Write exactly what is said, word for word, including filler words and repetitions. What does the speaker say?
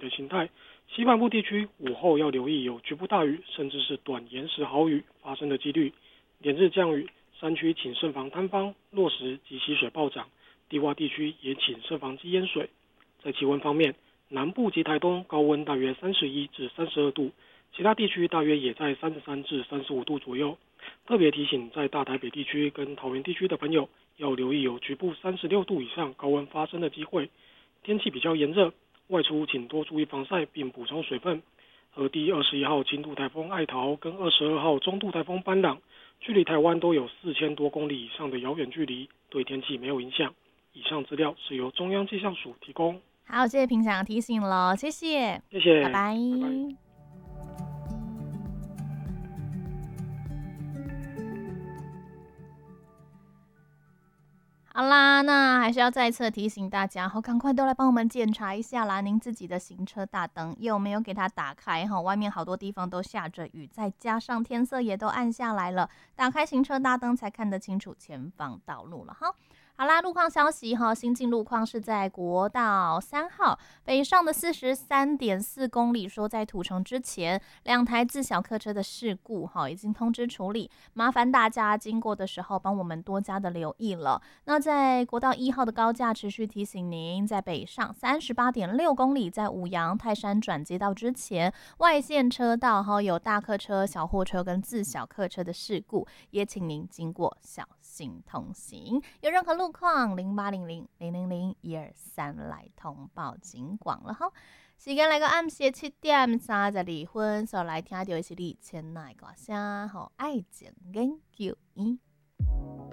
的形态。西半部地区午后要留意有局部大雨，甚至是短延时豪雨发生的几率。连日降雨，山区请慎防坍方、落石及溪水暴涨，低洼地区也请慎防积淹水。在气温方面，南部及台东高温大约三十一至三十二度，其他地区大约也在三十三至三十五度左右。特别提醒在大台北地区跟桃园地区的朋友，要留意有局部三十六度以上高温发生的机会。天气比较炎热，外出请多注意防晒并补充水分。和第二十一号轻度台风艾桃跟二十二号中度台风班朗，距离台湾都有四千多公里以上的遥远距离，对天气没有影响。以上资料是由中央气象署提供。 好，谢谢平常提醒了，谢谢， 谢谢， 拜拜。 拜拜。 好啦，那还是要再次提醒大家，好，赶快都来帮我们检查一下啦，您自己的行车大灯有没有给它打开哈？外面好多地方都下着雨，再加上天色也都暗下来了，打开行车大灯才看得清楚前方道路了哈。好啦，路况消息哈，新进路况是在国道三号北上的四十三点四公里，说在土城之前，两台自小客车的事故哈已经通知处理，麻烦大家经过的时候帮我们多加的留意了。那在国道一号的高架持续提醒您，在北上三十八点六公里，在五羊泰山转接道之前，外线车道哈有大客车、小货车跟自小客车的事故，也请您经过小心通行。有任何路况零八零零零零零一二三来通报警广了哈。时间来到暗时七點三十二分，所來聽到的是你前來歌聲，好愛情研究院。